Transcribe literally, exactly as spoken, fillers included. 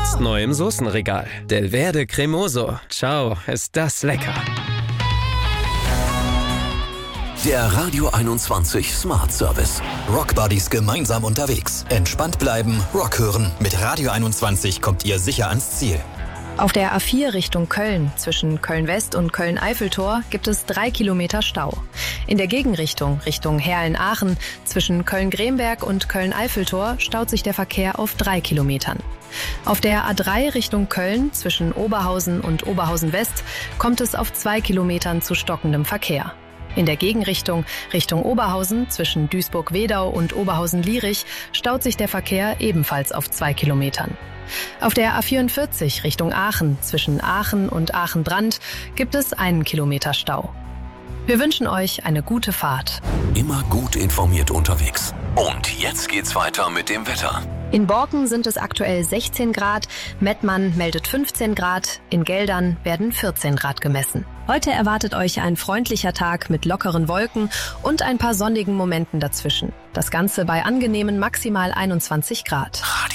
Jetzt neu im Soßenregal. Delverde Cremoso. Ciao, ist das lecker. Der Radio einundzwanzig Smart Service. Rock Buddies gemeinsam unterwegs. Entspannt bleiben, Rock hören. Mit Radio einundzwanzig kommt ihr sicher ans Ziel. Auf der A vier Richtung Köln, zwischen Köln-West und Köln-Eiffeltor, gibt es drei Kilometer Stau. In der Gegenrichtung, Richtung Herlen-Aachen, zwischen Köln-Gremberg und Köln-Eiffeltor, staut sich der Verkehr auf drei Kilometern. Auf der A drei Richtung Köln, zwischen Oberhausen und Oberhausen-West, kommt es auf zwei Kilometern zu stockendem Verkehr. In der Gegenrichtung, Richtung Oberhausen, zwischen Duisburg-Wedau und Oberhausen-Lierich, staut sich der Verkehr ebenfalls auf zwei Kilometern. Auf der A vierundvierzig Richtung Aachen, zwischen Aachen und Aachen-Brand, gibt es einen Kilometer Stau. Wir wünschen euch eine gute Fahrt. Immer gut informiert unterwegs. Und jetzt geht's weiter mit dem Wetter. In Borken sind es aktuell sechzehn Grad, Mettmann meldet fünfzehn Grad, in Geldern werden vierzehn Grad gemessen. Heute erwartet euch ein freundlicher Tag mit lockeren Wolken und ein paar sonnigen Momenten dazwischen. Das Ganze bei angenehmen maximal einundzwanzig Grad. Radio